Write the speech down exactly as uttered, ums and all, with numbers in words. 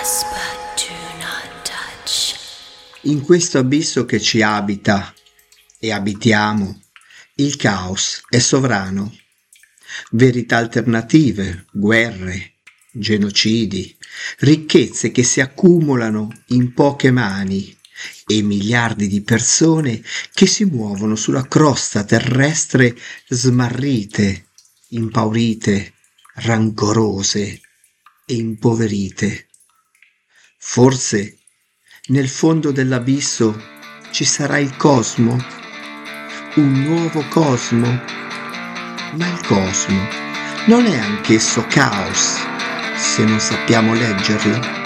us but do not touch. In questo abisso che ci abita e abitiamo, il caos è sovrano. Verità alternative, guerre, genocidi, ricchezze che si accumulano in poche mani e miliardi di persone che si muovono sulla crosta terrestre smarrite, impaurite, rancorose e impoverite. Forse nel fondo dell'abisso ci sarà il cosmo, un nuovo cosmo, ma il cosmo non è anch'esso caos se non sappiamo leggerlo?